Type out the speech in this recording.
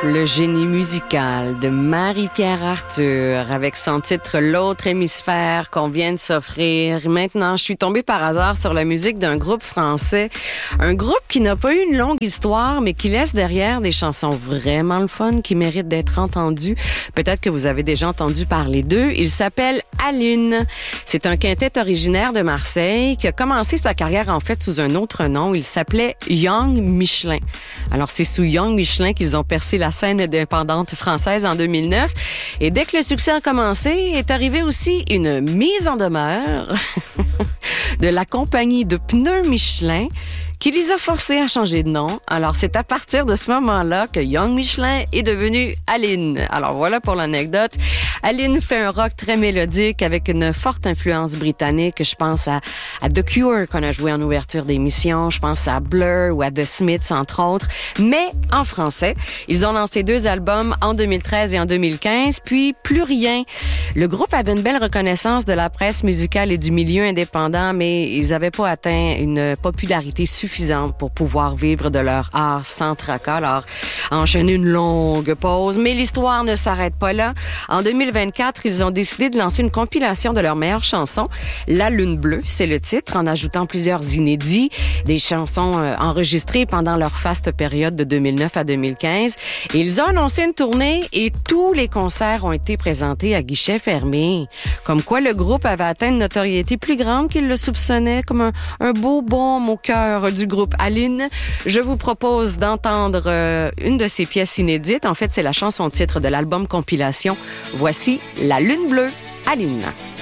Le génie musical de Marie-Pierre Arthur avec son titre L'autre hémisphère qu'on vient de s'offrir. Maintenant, je suis tombée par hasard sur la musique d'un groupe français. Un groupe qui n'a pas eu une longue histoire, mais qui laisse derrière des chansons vraiment le fun qui méritent d'être entendues. Peut-être que vous avez déjà entendu parler d'eux. Il s'appelle Aline. C'est un quintet originaire de Marseille qui a commencé sa carrière en fait sous un autre nom. Il s'appelait Young Michelin. Alors, c'est sous Young Michelin qu'ils ont percé la scène indépendante française en 2009. Et dès que le succès a commencé, est arrivée aussi une mise en demeure de la compagnie de pneus Michelin qui les a forcés à changer de nom. Alors, c'est à partir de ce moment-là que Young Michelin est devenu Aline. Alors, voilà pour l'anecdote. Aline fait un rock très mélodique avec une forte influence britannique. Je pense à The Cure qu'on a joué en ouverture d'émission. Je pense à Blur ou à The Smiths, entre autres. Mais en français, ils ont lancé 2 albums en 2013 et en 2015, puis plus rien. Le groupe avait une belle reconnaissance de la presse musicale et du milieu indépendant, mais ils n'avaient pas atteint une popularité suffisante pour pouvoir vivre de leur art sans tracas. Alors, enchaîner une longue pause. Mais l'histoire ne s'arrête pas là. En 2024, ils ont décidé de lancer une compilation de leurs meilleures chansons. La Lune Bleue, c'est le titre, en ajoutant plusieurs inédits, des chansons enregistrées pendant leur faste période de 2009 à 2015. Et ils ont annoncé une tournée et tous les concerts ont été présentés à guichet fermé. Comme quoi, le groupe avait atteint une notoriété plus grande qu'il le soupçonnait, comme un beau baume au cœur du groupe Aline. Je vous propose d'entendre une de ses pièces inédites. En fait, c'est la chanson titre de l'album compilation. Voici La Lune Bleue, Aline.